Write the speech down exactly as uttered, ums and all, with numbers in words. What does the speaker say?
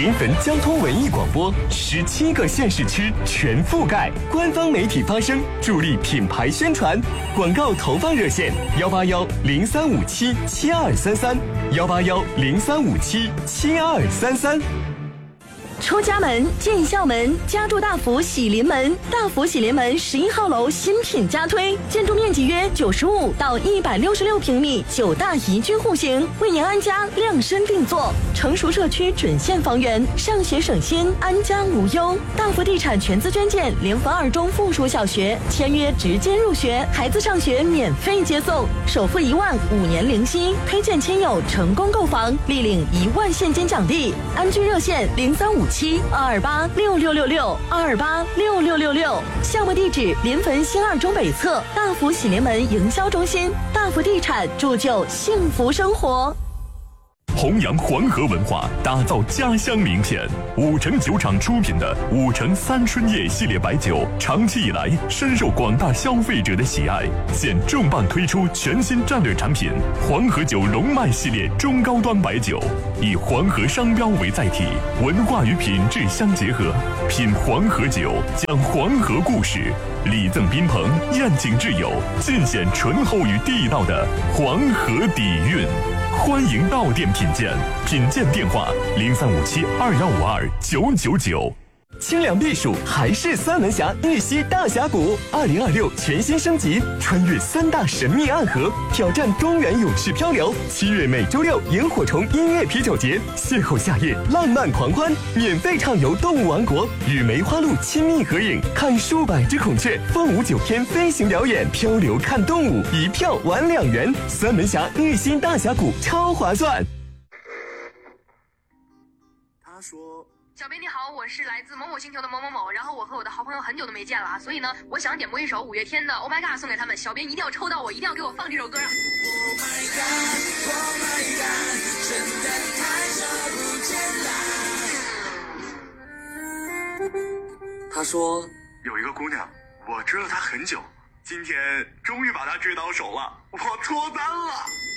临汾交通文艺广播，十七个县市区全覆盖，官方媒体发声，助力品牌宣传。广告投放热线：幺八幺零三五七七二三三，幺八幺零三五七七二三三。 出家门，进校门，家住大福喜临门。大福喜临门十一号楼新品加推，建筑面积约九十五到一百六十六平米，九大宜居户型，为您安家量身定做。成熟社区准县房源，上学省心，安家无忧。大福地产全资捐建临汾二中附属小学，签约直接入学，孩子上学免费接送，首付一万，五年零息。推荐亲友成功购房，立领一万现金奖励。安居热线零三五七二二八六六六六二二八六六六六，项目地址临汾新二中北侧大福喜临门营销中心。大福地产铸就幸福生活。 弘扬黄河文化，打造家乡名片。五城酒厂出品的五城三春叶系列白酒，长期以来深受广大消费者的喜爱。现重磅推出全新战略产品黄河酒龙脉系列中高端白酒，以黄河商标为载体，文化与品质相结合。品黄河酒，讲黄河故事，礼赠宾朋，宴请挚友，尽显醇厚与地道的黄河底蕴。欢迎到店品鉴，品鉴电话零三五七二幺五二九九九。 清凉避暑还是三门峡玉溪大峡谷，二零二六全新升级，穿越三大神秘暗河，挑战东源勇士漂流。七月每周六萤火虫音乐啤酒节，邂逅夏夜浪漫狂欢，免费畅游动物王国，与梅花鹿亲密合影，看数百只孔雀，凤舞九天飞行表演，漂流看动物，一票玩两元。三门峡玉溪大峡谷超划算。 他说。 小编你好，我是来自某某星球的某某某，然后我和我的好朋友很久都没见了，所以呢，我想点播一首五月天的 Oh My God 送给他们，小编一定要抽到我，一定要给我放这首歌啊 Oh my God Oh my God 真的太久不见啦。他说有一个姑娘，我追了她很久，今天终于把她追到手了，我脱单了。